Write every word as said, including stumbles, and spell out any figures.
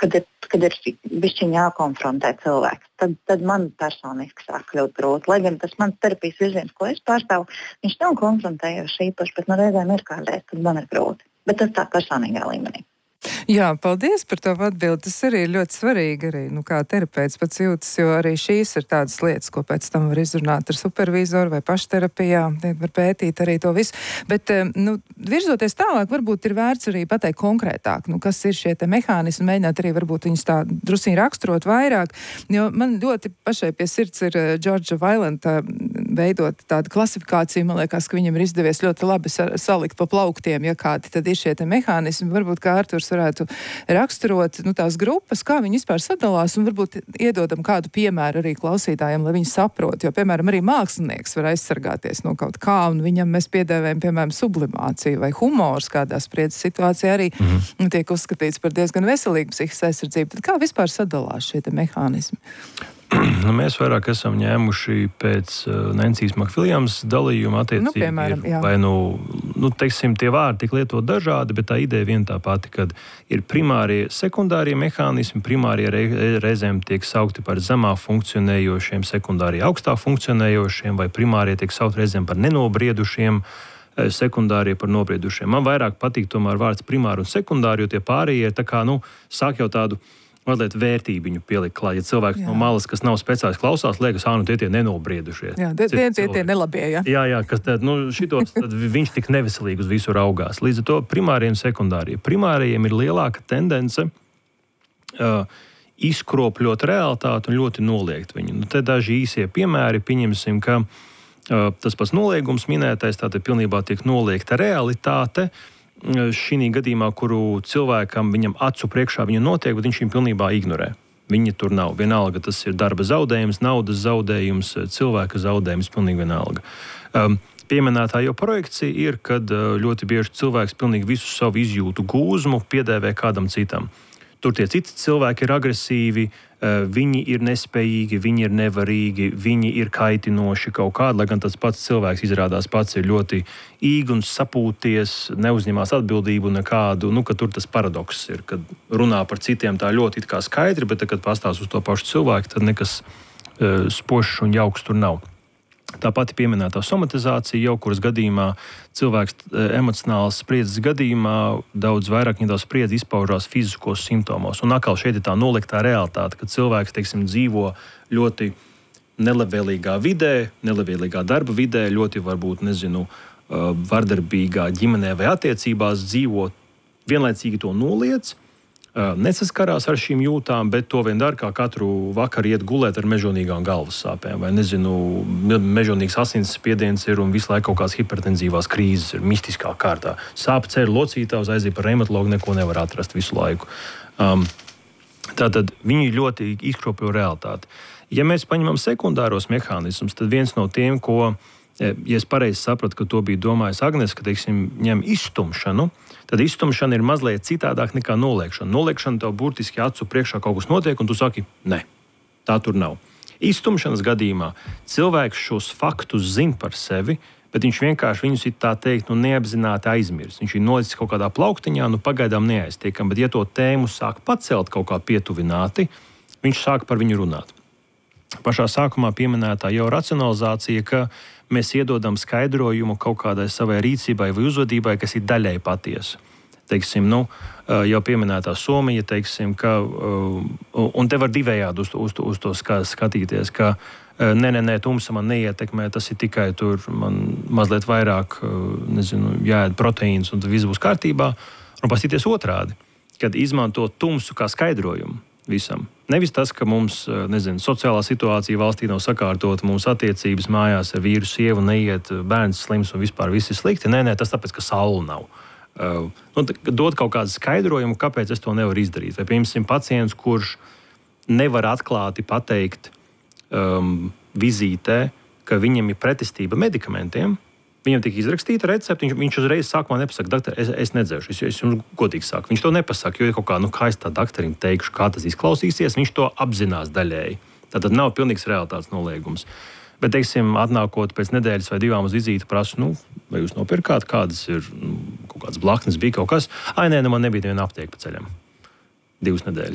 kad ir, kad ir bišķiņ jākonfrontē cilvēks, tad, tad man personiski sāk kļūt grūti. Lai gan tas mans terapijas virziens, ko es pārstāvu, viņš nav konfrontējošs īpaši, bet no reizēm ir kādreiz, tad man ir grūti. Bet tas tā personīgā līmenī. Jā, paldies par to atbildi. Tas arī ir ļoti svarīgi, arī, nu, kā terapeits pats jūtas, jo arī šīs ir tādas lietas, ko pēc tam var izrunāt ar supervizoru vai pašterapijā, var pētīt arī to visu. Bet, nu, virzoties tālāk, varbūt ir vērts arī pateikt konkrētāk, nu, kas ir šie te mehānismi, mēģināt arī varbūt viņus tā drusīņi raksturot vairāk, jo man ļoti pašai pie sirds ir Džordža Vailanta veidot tādu klasifikāciju, man liekas, ka viņam ir izdevies ļoti labi salikt pa plauktiem, ja kādi tad ir šie te mehānismi, varbūt kā Arturs varētu raksturot, nu, tās grupas, kā viņi vispār sadalās, un varbūt iedodam kādu piemēru arī klausītājiem, lai viņi saprot, jo, piemēram, arī mākslinieks var aizsargāties no kaut kā, un viņam mēs piedēvējam, piemēram, sublimāciju vai humors kādā spriedzes situācijā arī mm-hmm. tiek uzskatīts par diezgan veselīgu psihisku aizsardzību. Tad kā vispār sadalās šie te mehānismi? Nu, mēs vairāk esam ņēmuši pēc uh, Nencijas Makviljams dalījuma attiecīgi. Nu, piemēram, ir, vai nu, nu, teiksim, tie vārdi tik lietot dažādi, bet tā ideja vien tā pati, kad ir primārie, sekundārie mehānismi, primārie re, reizēm tiek saukti par zemāk funkcionējošiem, sekundārie augstāk funkcionējošiem, vai primārie tiek saukti reizēm par nenobriedušiem, sekundārie par nobriedušiem. Man vairāk patīk tomēr vārds primāri un sekundāri, jo tie pārējie tā kā, nu, sāk jau tādu mazliet vērtībiņu pielikt klāt. Ja cilvēks jā. No malas, kas nav speciāls klausās, liekas, ā, nu tie tie nenobriedušie. Jā, tie tie, tie, tie nelabie, jā. Jā, jā, kas tad, nu, šitos, tad viņš tik neveselīgi uz visu raugās. Līdz ar to primārie un sekundārie. Primārajiem ir lielāka tendence uh, izkropļot realitāti un ļoti noliegt viņu. Nu, te daži īsie piemēri, pieņemsim, ka uh, tas pats noliegums minētais, tātad pilnībā tiek noliegta realitāte, šī gadījumā, kuru cilvēkam viņam acu priekšā viņa notiek, bet viņš viņu pilnībā ignorē. Viņi tur nav. Vienalga, tas ir darba zaudējums, naudas zaudējums, cilvēka zaudējums, pilnīgi vienalga. Um, pieminētā jau projekcija ir, kad ļoti bieži cilvēks pilnīgi visu savu izjūtu gūzmu piedēvē kādam citam. Tur tie citi cilvēki ir agresīvi, viņi ir nespējīgi, viņi ir nevarīgi, viņi ir kaitinoši kaut kādi, lai gan tas pats cilvēks izrādās pats ir ļoti īguns, sapūties, neuzņemās atbildību nekādu, nu, ka tur tas paradoks ir, kad runā par citiem tā ļoti it kā skaidri, bet tad, kad pastāst uz to pašu cilvēku, tad nekas uh, spošs un jauks tur nav. Tā pati pieminētā somatizācija, jau kuras gadījumā cilvēks emocionāls spriedzes gadījumā daudz vairāk viņa spriedze izpaužās fiziskos simptomos. Un atkal šeit ir tā noliktā realitāte, ka cilvēks, teiksim, dzīvo ļoti nelabvēlīgā vidē, nelabvēlīgā darba vidē, ļoti varbūt, nezinu, vardarbīgā ģimenē vai attiecībās dzīvo, vienlaicīgi to noliec, nesaskarās ar šīm jūtām, bet to vien dara, kā katru vakaru iet gulēt ar mežonīgām galvas sāpēm. Vai, nezinu, mežonīgs asinsspiediens ir un visu laiku kaut kādas hipertenzīvās krīzes ir mistiskā kārtā. Sāp ceļ locītājs, aiziet par reumatologu, neko nevar atrast visu laiku. Um, tātad viņi ļoti izkropļo realitāti. Ja mēs paņemam sekundāros mehānismus, tad viens no tiem, ko, ja es pareizi sapratu, ka to bija domājis Agnes, ka, teiksim, ņem izstumšanu, tad izstumšana ir mazliet citādāk nekā noliekšana. Noliekšana tev burtiski acu priekšā kaut kas notiek, un tu saki, ne, tā tur nav. Izstumšanas gadījumā cilvēks šos faktus zina par sevi, bet viņš vienkārši viņus ir tā teikt, nu, neapzināti aizmirst. Viņš ir nolicis kaut kādā plauktiņā, nu pagaidām neaiztiekam, bet ja to tēmu sāk pacelt kaut kā pietuvināti, viņš sāk par viņu runāt. Pašā sākumā pieminētā jau racionalizācija, ka mēs iedodam skaidrojumu kaut kādai savai rīcībai vai uzvedībai, kas ir daļai patiesa. Teiksim, nu, jau pieminētā Somija, teiksim, ka, un te var divējādi uz, uz, uz to skatīties, ka nē, nē, nē, tumsa man neietekmē, tas ir tikai tur man mazliet vairāk, nezinu, jāēd proteīns un tad viss būs kārtībā. Un pastīties otrādi, kad izmanto tumsu kā skaidrojumu visam. Nevis tas, ka mums, nezinu, sociālā situācija valstī nav sakārtota, mums attiecības mājās ar vīru, sievu neiet, bērns slims un vispār viss ir slikti. Nē, nē, tas tāpēc, ka saule nav. Uh, nu, dod kaut kādu skaidrojumu, kāpēc es to nevaru izdarīt. Vai, piemēram, pacients, kurš nevar atklāti pateikt um, vizītē, ka viņam ir pretestība medikamentiem, viņam tika izrakstīta recepte, viņš, viņš uzreiz sākumā nepasaka, doktor, es, es nedzeršu, es, es jums godīgi saku. Viņš to nepasaka, jo ir kaut kā, nu kā es tā doktorim teikšu, kā tas izklausīsies, viņš to apzinās daļēji. Tātad nav pilnīgs realitātes noliegums. Bet, teiksim, atnākot pēc nedēļas vai divām uz vizīti, prasu, nu, vai jūs nopirkāt, kādas ir, nu, kaut kādas blaknes, bija kaut kas. Ai, nē, nu man nebija neviena aptieka pa ceļam. Divas nedēļas.